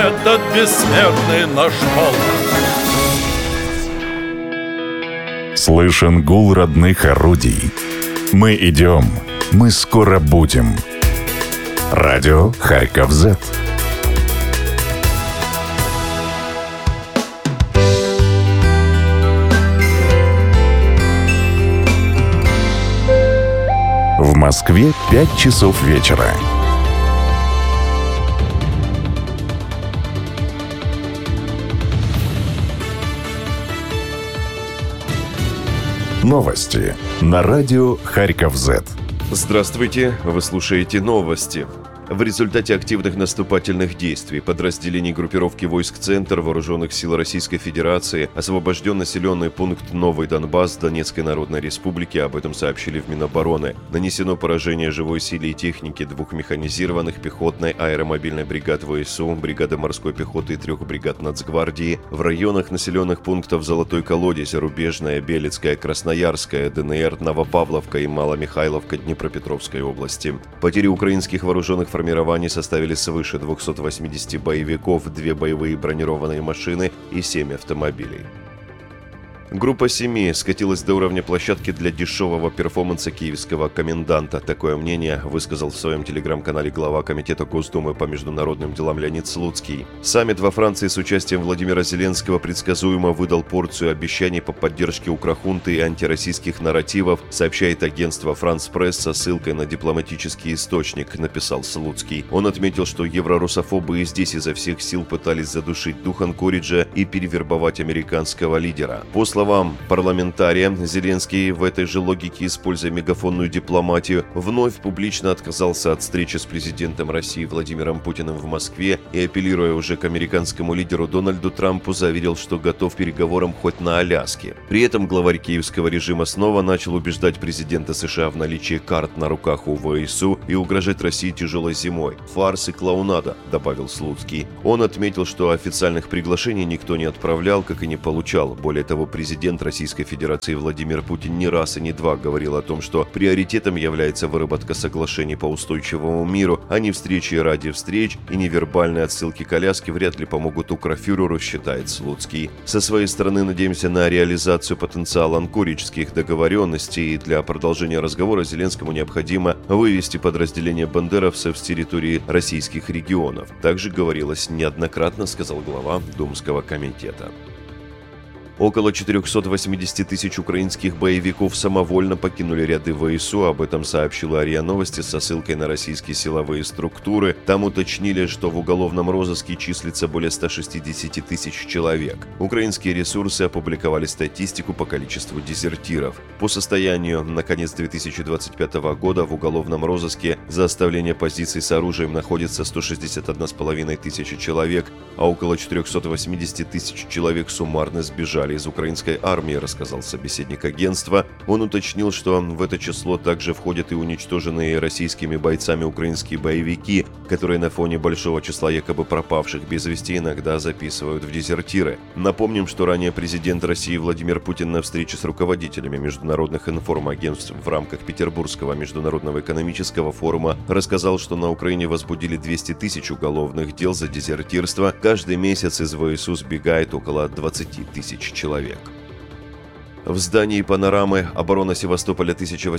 Этот бессмертный наш полк. Слышен гул родных орудий. Мы идем, мы скоро будем. Радио Харьков-Z. В Москве 5 часов вечера. Новости на радио Харьков-Z. Здравствуйте, вы слушаете новости. В результате активных наступательных действий подразделений группировки войск «Центр» Вооруженных сил Российской Федерации освобожден населенный пункт Новый Донбасс Донецкой Народной Республики, об этом сообщили в Минобороны. Нанесено поражение живой силе и технике 2 механизированных пехотной аэромобильной бригад ВСУ, бригады морской пехоты и 3 бригад Нацгвардии в районах населенных пунктов Золотой Колодец, Рубежная, Белецкая, Красноярская, ДНР, Новопавловка и Маломихайловка Днепропетровской области. Потери украинских вооруженных формирований составили свыше 280 боевиков, 2 боевые бронированные машины и 7 автомобилей. Группа семьи скатилась до уровня площадки для дешевого перформанса киевского коменданта. Такое мнение высказал в своем телеграм-канале глава Комитета Госдумы по международным делам Леонид Слуцкий. Саммит во Франции с участием Владимира Зеленского предсказуемо выдал порцию обещаний по поддержке укрхунты и антироссийских нарративов, сообщает агентство «Франс Пресс» со ссылкой на дипломатический источник, написал Слуцкий. Он отметил, что еврорусофобы и здесь изо всех сил пытались задушить дух Анкориджа и перевербовать американского лидера. По словам парламентария, Зеленский в этой же логике, используя мегафонную дипломатию, вновь публично отказался от встречи с президентом России Владимиром Путиным в Москве и, апеллируя уже к американскому лидеру Дональду Трампу, заверил, что готов к переговорам хоть на Аляске. При этом главарь киевского режима снова начал убеждать президента США в наличии карт на руках у ВСУ и угрожать России тяжелой зимой. Фарс и клоунада, добавил Слуцкий. Он отметил, что официальных приглашений никто не отправлял, как и не получал. Более того, президент Российской Федерации Владимир Путин не раз и не два говорил о том, что приоритетом является выработка соглашений по устойчивому миру, а не встречи ради встреч, и невербальные отсылки к Аляске вряд ли помогут укрофюреру, считает Слуцкий. Со своей стороны надеемся на реализацию потенциала анкориджских договоренностей, и для продолжения разговора Зеленскому необходимо вывести подразделения бандеровцев с территории российских регионов. Также говорилось неоднократно, сказал глава Думского комитета. Около 480 тысяч украинских боевиков самовольно покинули ряды ВСУ, об этом сообщила РИА Новости со ссылкой на российские силовые структуры. Там уточнили, что в уголовном розыске числится более 160 тысяч человек. Украинские ресурсы опубликовали статистику по количеству дезертиров. По состоянию на конец 2025 года в уголовном розыске за оставление позиций с оружием находится 161,5 тысячи человек, а около 480 тысяч человек суммарно сбежали из украинской армии, рассказал собеседник агентства. Он уточнил, что в это число также входят и уничтоженные российскими бойцами украинские боевики, которые на фоне большого числа якобы пропавших без вести иногда записывают в дезертиры. Напомним, что ранее президент России Владимир Путин на встрече с руководителями международных информагентств в рамках Петербургского международного экономического форума рассказал, что на Украине возбудили 200 тысяч уголовных дел за дезертирство. Каждый месяц из ВСУ сбегает около 20 тысяч человек. В здании «Панорамы» оборона Севастополя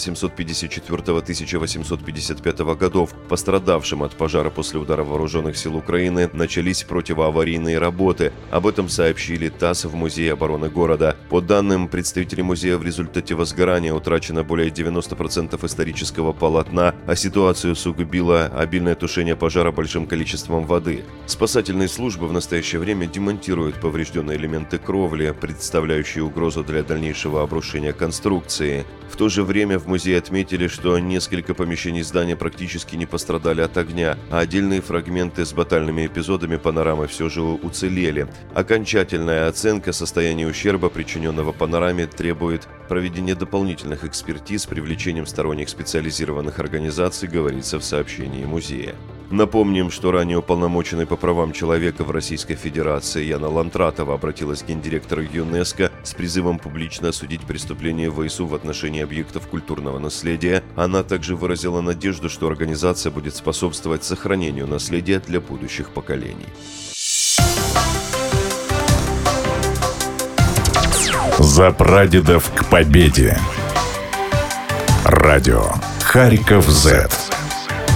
1854-1855 годов, пострадавшим от пожара после удара вооруженных сил Украины, начались противоаварийные работы. Об этом сообщили ТАСС в Музее обороны города. По данным представителей музея, в результате возгорания утрачено более 90% исторического полотна, а ситуацию усугубило обильное тушение пожара большим количеством воды. Спасательные службы в настоящее время демонтируют поврежденные элементы кровли, представляющие угрозу для дальнейшего обрушения конструкции. В то же время в музее отметили, что несколько помещений здания практически не пострадали от огня, а отдельные фрагменты с батальными эпизодами «Панорамы» все же уцелели. Окончательная оценка состояния ущерба, причиненного «Панораме», требует проведения дополнительных экспертиз с привлечением сторонних специализированных организаций, говорится в сообщении музея. Напомним, что ранее уполномоченный по правам человека в Российской Федерации Яна Лантратова обратилась к гендиректору ЮНЕСКО с призывом публично осудить преступления ВСУ в отношении объектов культурного наследия. Она также выразила надежду, что организация будет способствовать сохранению наследия для будущих поколений. За прадедов к победе. Радио Харьков Z.